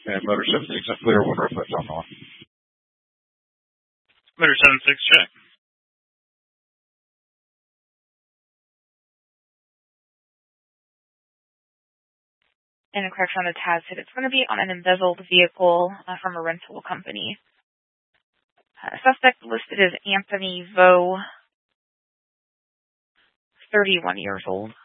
And motor 76 is clear. We'll reflect on the one. Motor 76, check. And a correction on the TAS hit. It's going to be on an embezzled vehicle from a rental company. Suspect listed as Anthony Vo, 31 years old.